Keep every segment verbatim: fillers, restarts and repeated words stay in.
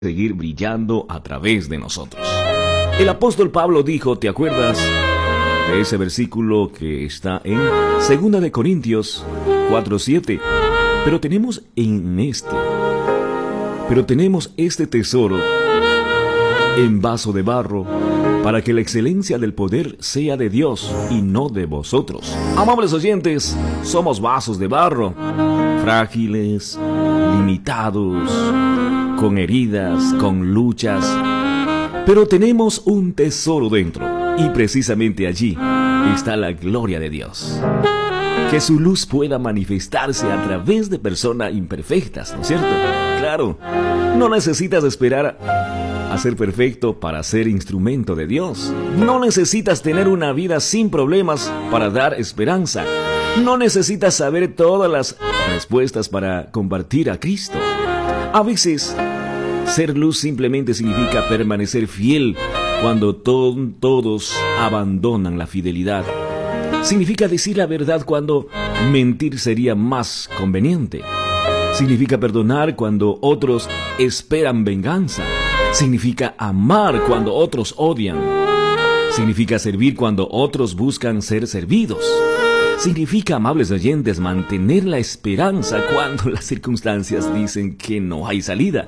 seguir brillando a través de nosotros. El apóstol Pablo dijo, ¿te acuerdas de ese versículo que está en segunda de Corintios cuatro siete? Pero tenemos en este, pero tenemos este tesoro en vaso de barro, para que la excelencia del poder sea de Dios y no de vosotros. Amables oyentes, somos vasos de barro, frágiles, limitados, con heridas, con luchas, pero tenemos un tesoro dentro, y precisamente allí está la gloria de Dios. Que su luz pueda manifestarse a través de personas imperfectas, ¿no es cierto? Claro, no necesitas esperar a ser perfecto para ser instrumento de Dios. No necesitas tener una vida sin problemas para dar esperanza. No necesitas saber todas las respuestas para compartir a Cristo. A veces, ser luz simplemente significa permanecer fiel cuando to- todos abandonan la fidelidad. Significa decir la verdad cuando mentir sería más conveniente. Significa perdonar cuando otros esperan venganza. Significa amar cuando otros odian. Significa servir cuando otros buscan ser servidos. Significa, amables oyentes, mantener la esperanza cuando las circunstancias dicen que no hay salida.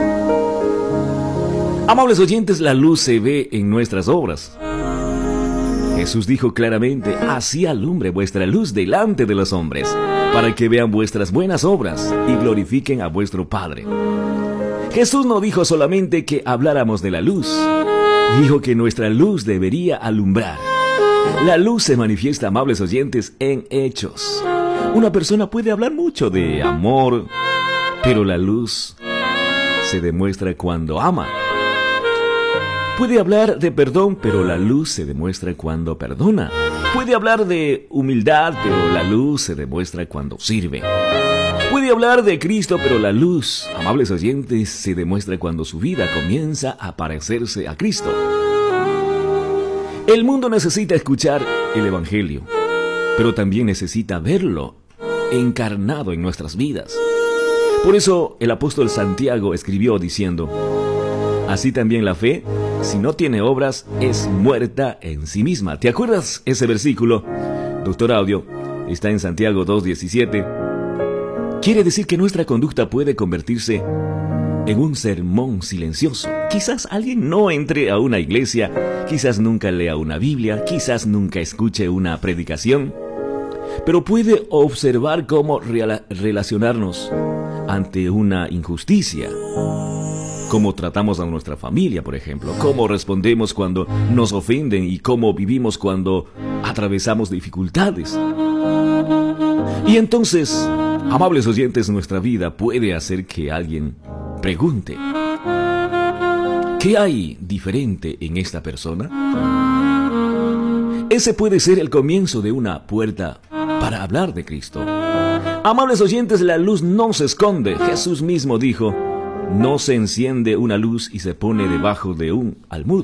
Amables oyentes, la luz se ve en nuestras obras. Jesús dijo claramente, así alumbre vuestra luz delante de los hombres, para que vean vuestras buenas obras y glorifiquen a vuestro Padre. Jesús no dijo solamente que habláramos de la luz, dijo que nuestra luz debería alumbrar. La luz se manifiesta, amables oyentes, en hechos. Una persona puede hablar mucho de amor, pero la luz se demuestra cuando ama. Puede hablar de perdón, pero la luz se demuestra cuando perdona. Puede hablar de humildad, pero la luz se demuestra cuando sirve. Puede hablar de Cristo, pero la luz, amables oyentes, se demuestra cuando su vida comienza a parecerse a Cristo. El mundo necesita escuchar el Evangelio, pero también necesita verlo encarnado en nuestras vidas. Por eso el apóstol Santiago escribió diciendo, así también la fe, si no tiene obras, es muerta en sí misma. ¿Te acuerdas ese versículo? Doctor Audio, está en Santiago dos diecisiete. Quiere decir que nuestra conducta puede convertirse en un sermón silencioso. Quizás alguien no entre a una iglesia, quizás nunca lea una Biblia, quizás nunca escuche una predicación, pero puede observar cómo rela- relacionarnos ante una injusticia. Cómo tratamos a nuestra familia, por ejemplo, cómo respondemos cuando nos ofenden y cómo vivimos cuando atravesamos dificultades. Y entonces, amables oyentes, nuestra vida puede hacer que alguien pregunte, ¿qué hay diferente en esta persona? Ese puede ser el comienzo de una puerta para hablar de Cristo. Amables oyentes, la luz no se esconde. Jesús mismo dijo, no se enciende una luz y se pone debajo de un almud.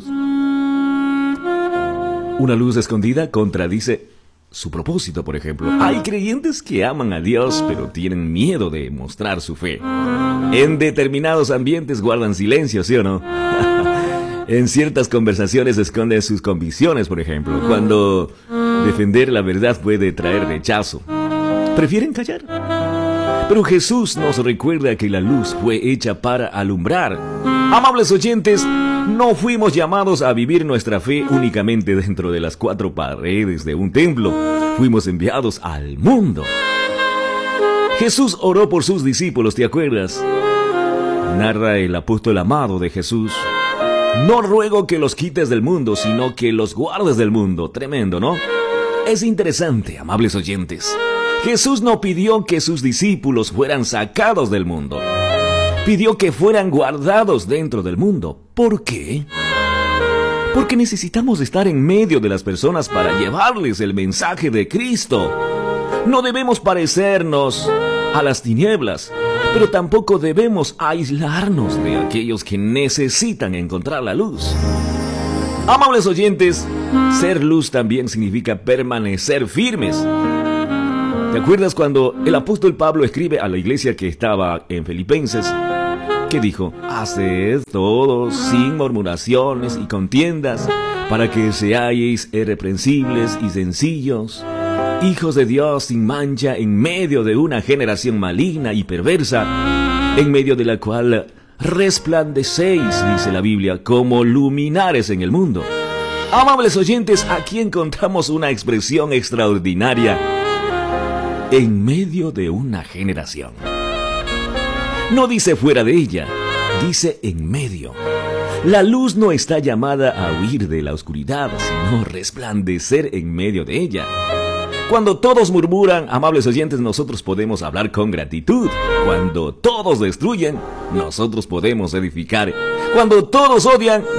Una luz escondida contradice su propósito, por ejemplo. Hay creyentes que aman a Dios, pero tienen miedo de mostrar su fe. En determinados ambientes guardan silencio, ¿sí o no? En ciertas conversaciones esconden sus convicciones, por ejemplo, cuando defender la verdad puede traer rechazo. Prefieren callar. Pero Jesús nos recuerda que la luz fue hecha para alumbrar. Amables oyentes, no fuimos llamados a vivir nuestra fe únicamente dentro de las cuatro paredes de un templo. Fuimos enviados al mundo. Jesús oró por sus discípulos, ¿te acuerdas? Narra el apóstol amado de Jesús. No ruego que los quites del mundo, sino que los guardes del mundo. Tremendo, ¿no? Es interesante, amables oyentes. Jesús no pidió que sus discípulos fueran sacados del mundo. Pidió que fueran guardados dentro del mundo. ¿Por qué? Porque necesitamos estar en medio de las personas para llevarles el mensaje de Cristo. No debemos parecernos a las tinieblas, pero tampoco debemos aislarnos de aquellos que necesitan encontrar la luz. Amables oyentes, ser luz también significa permanecer firmes. ¿Te acuerdas cuando el apóstol Pablo escribe a la iglesia que estaba en Filipenses? que dijo: haced todo sin murmuraciones y contiendas, para que seáis irreprensibles y sencillos, hijos de Dios sin mancha en medio de una generación maligna y perversa, en medio de la cual resplandecéis, dice la Biblia, como luminares en el mundo. Amables oyentes, aquí encontramos una expresión extraordinaria: en medio de una generación. No dice fuera de ella, dice en medio. La luz no está llamada a huir de la oscuridad, sino resplandecer en medio de ella. Cuando todos murmuran, amables oyentes, nosotros podemos hablar con gratitud. Cuando todos destruyen, nosotros podemos edificar. Cuando todos odian,